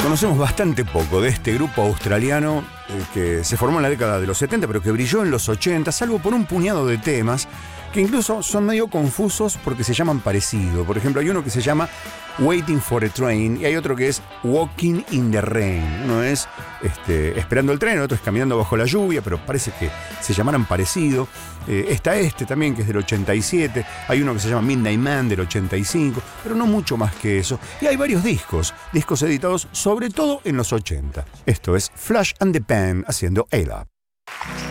Conocemos bastante poco de este grupo australiano que se formó en la década de los 70, pero que brilló en los 80, salvo por un puñado de temas que incluso son medio confusos porque se llaman parecido. Por ejemplo, hay uno que se llama Waiting for a Train y hay otro que es Walking in the Rain. Uno es esperando el tren, el otro es caminando bajo la lluvia, pero parece que se llamaran parecido. Está también, que es del 87. Hay uno que se llama Midnight Man del 85, pero no mucho más que eso. Y hay varios discos editados sobre todo en los 80. Esto es Flash and the Pan haciendo A-Lab.